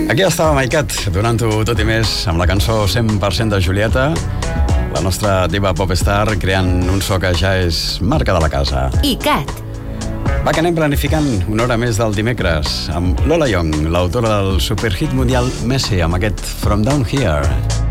Aquí estava Maikat, donant-ho tot i més amb la cançó 100% de Julieta, la nostra diva popstar, creant un so que ja és marca de la casa. ICAT. Va, que anem planificant una hora més del dimecres amb Lola Young, l'autora del superhit mundial Messi, amb aquest From Down Here.